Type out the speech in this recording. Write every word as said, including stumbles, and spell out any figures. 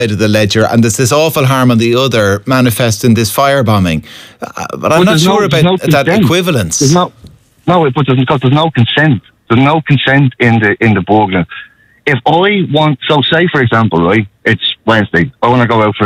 of the ledger, and there's this awful harm on the other, manifest in this firebombing. Uh, but I'm But not sure no, about no that consent. equivalence. There's no, no, but there's, because there's no consent. There's no consent in the in the burglar. If I want, so say for example, right, it's Wednesday, I want to go out for